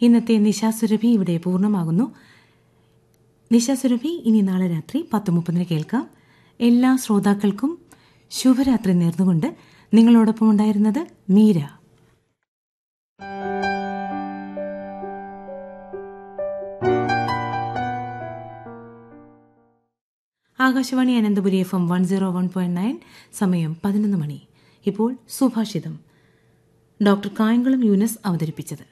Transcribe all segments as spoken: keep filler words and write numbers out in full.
ഇന്നത്തെ നിശാസുരഭി ഇവിടെ പൂർണ്ണമാകുന്നു. നിശാസുരഭി ഇനി നാളെ രാത്രി പത്ത് മുപ്പതിന് കേൾക്കാം. എല്ലാ ശ്രോതാക്കൾക്കും ശുഭരാത്രി നേർന്നുകൊണ്ട് നിങ്ങളോടൊപ്പം ഉണ്ടായിരുന്നത് Meera. Akashvani Ananthapuri F M one zero one point nine. സമയം പതിനൊന്ന് മണി. ഇപ്പോൾ സുഭാഷിതം ഡോക്ടർ കായംകുളം യൂനസ് അവതരിപ്പിച്ചത്.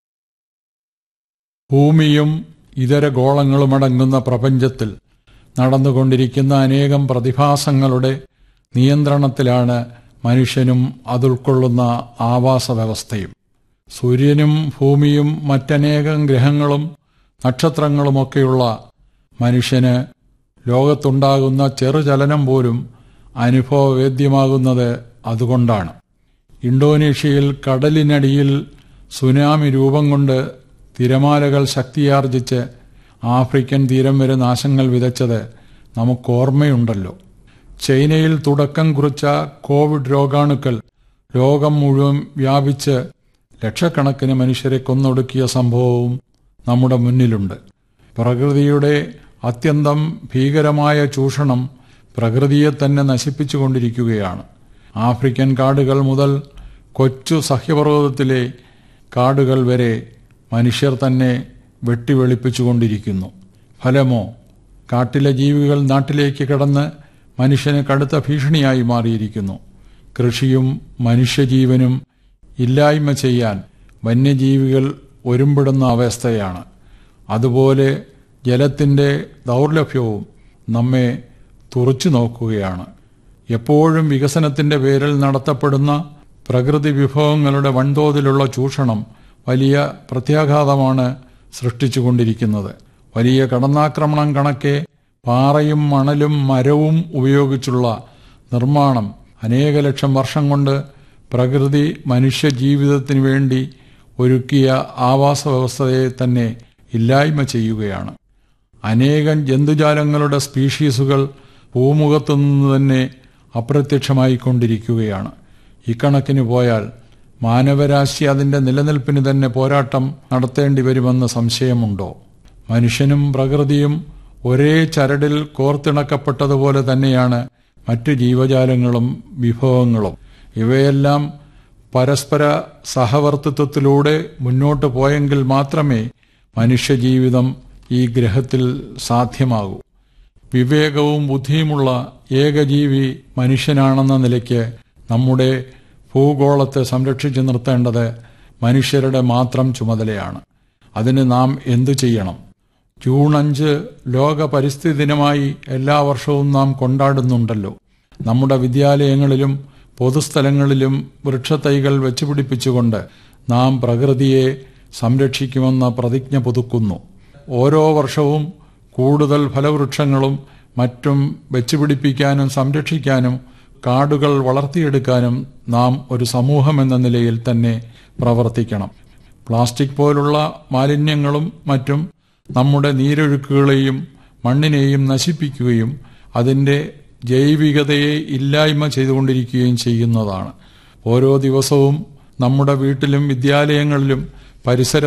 ഭൂമിയും ഇതര ഗോളങ്ങളുമടങ്ങുന്ന പ്രപഞ്ചത്തിൽ നടന്നുകൊണ്ടിരിക്കുന്ന അനേകം പ്രതിഭാസങ്ങളുടെ നിയന്ത്രണത്തിലാണ് മനുഷ്യനും അതുൾക്കൊള്ളുന്ന ആവാസ വ്യവസ്ഥയും. സൂര്യനും ഭൂമിയും മറ്റനേകം ഗ്രഹങ്ങളും നക്ഷത്രങ്ങളുമൊക്കെയുള്ള മനുഷ്യന് ലോകത്തുണ്ടാകുന്ന ചെറുചലനം പോലും അനുഭവവേദ്യമാകുന്നത് അതുകൊണ്ടാണ്. ഇന്തോനേഷ്യയിൽ കടലിനടിയിൽ സുനാമി രൂപം കൊണ്ട് തിരമാലകൾ ശക്തിയാർജിച്ച് ആഫ്രിക്കൻ തീരം വരെ നാശങ്ങൾ വിതച്ചത് നമുക്കോർമ്മയുണ്ടല്ലോ. ചൈനയിൽ തുടക്കം കുറിച്ച കോവിഡ് രോഗാണുക്കൾ ലോകം മുഴുവൻ വ്യാപിച്ച് ലക്ഷക്കണക്കിന് മനുഷ്യരെ കൊന്നൊടുക്കിയ സംഭവവും നമ്മുടെ മുന്നിലുണ്ട്. പ്രകൃതിയുടെ അത്യന്തം ഭീകരമായ ചൂഷണം പ്രകൃതിയെ തന്നെ നശിപ്പിച്ചുകൊണ്ടിരിക്കുകയാണ്. ആഫ്രിക്കൻ കാടുകൾ മുതൽ കൊച്ചു സഹ്യപർവ്വതത്തിലെ കാടുകൾ വരെ മനുഷ്യർ തന്നെ വെട്ടിവെളിപ്പിച്ചുകൊണ്ടിരിക്കുന്നു. ഫലമോ, കാട്ടിലെ ജീവികൾ നാട്ടിലേക്ക് കടന്ന് മനുഷ്യന് കടുത്ത ഭീഷണിയായി മാറിയിരിക്കുന്നു. കൃഷിയും മനുഷ്യജീവനും ഇല്ലായ്മ ചെയ്യാൻ വന്യജീവികൾ ഒരുമ്പിടുന്ന അവസ്ഥയാണ്. അതുപോലെ ജലത്തിൻ്റെ ദൗർലഭ്യവും നമ്മെ തുറച്ചു നോക്കുകയാണ്. എപ്പോഴും വികസനത്തിൻ്റെ പേരിൽ നടത്തപ്പെടുന്ന പ്രകൃതി വിഭവങ്ങളുടെ വൻതോതിലുള്ള ചൂഷണം വലിയ പ്രത്യാഘാതമാണ് സൃഷ്ടിച്ചുകൊണ്ടിരിക്കുന്നത്. വലിയ കടന്നാക്രമണം കണക്കെ പാറയും മണലും മരവും ഉപയോഗിച്ചുള്ള നിർമ്മാണം അനേക ലക്ഷം വർഷം കൊണ്ട് പ്രകൃതി മനുഷ്യജീവിതത്തിനു വേണ്ടി ഒരുക്കിയ ആവാസ വ്യവസ്ഥയെ തന്നെ ഇല്ലായ്മ ചെയ്യുകയാണ്. അനേകം ജന്തുജാലങ്ങളുടെ സ്പീഷീസുകൾ ഭൂമുഖത്തുനിന്ന് തന്നെ അപ്രത്യക്ഷമായിക്കൊണ്ടിരിക്കുകയാണ്. ഇക്കണക്കിന് പോയാൽ മാനവരാശി അതിൻ്റെ നിലനിൽപ്പിന് തന്നെ പോരാട്ടം നടത്തേണ്ടി വരുമെന്ന് സംശയമുണ്ടോ? മനുഷ്യനും പ്രകൃതിയും ഒരേ ചരടിൽ കോർത്തിണക്കപ്പെട്ടതുപോലെ തന്നെയാണ് മറ്റു ജീവജാലങ്ങളും വിഭവങ്ങളും. ഇവയെല്ലാം പരസ്പര സഹവർത്തിത്വത്തിലൂടെ മുന്നോട്ട് പോയെങ്കിൽ മാത്രമേ മനുഷ്യജീവിതം ഈ ഗ്രഹത്തിൽ സാധ്യമാകൂ. വിവേകവും ബുദ്ധിയുമുള്ള ഏകജീവി മനുഷ്യനാണെന്ന നിലയ്ക്ക് നമ്മുടെ ഭൂഗോളത്തെ സംരക്ഷിച്ചു നിർത്തേണ്ടത് മനുഷ്യരുടെ മാത്രം ചുമതലയാണ്. അതിന് നാം എന്തു ചെയ്യണം? ജൂൺ അഞ്ച് ലോക പരിസ്ഥിതി ദിനമായി എല്ലാ വർഷവും നാം കൊണ്ടാടുന്നുണ്ടല്ലോ. നമ്മുടെ വിദ്യാലയങ്ങളിലും പൊതുസ്ഥലങ്ങളിലും വൃക്ഷത്തൈകൾ വെച്ചുപിടിപ്പിച്ചുകൊണ്ട് നാം പ്രകൃതിയെ സംരക്ഷിക്കുമെന്ന പ്രതിജ്ഞ പുതുക്കുന്നു. ഓരോ വർഷവും കൂടുതൽ ഫലവൃക്ഷങ്ങളും മറ്റും വെച്ചുപിടിപ്പിക്കാനും സംരക്ഷിക്കാനും കാടുകൾ വളർത്തിയെടുക്കാനും നാം ഒരു സമൂഹമെന്ന നിലയിൽ തന്നെ പ്രവർത്തിക്കണം. പ്ലാസ്റ്റിക് പോലുള്ള മാലിന്യങ്ങളും മറ്റും നമ്മുടെ നീരൊഴുക്കുകളെയും മണ്ണിനെയും നശിപ്പിക്കുകയും അതിൻ്റെ ജൈവികതയെ ഇല്ലായ്മ ചെയ്തുകൊണ്ടിരിക്കുകയും ചെയ്യുന്നതാണ്. ഓരോ ദിവസവും നമ്മുടെ വീട്ടിലും വിദ്യാലയങ്ങളിലും പരിസര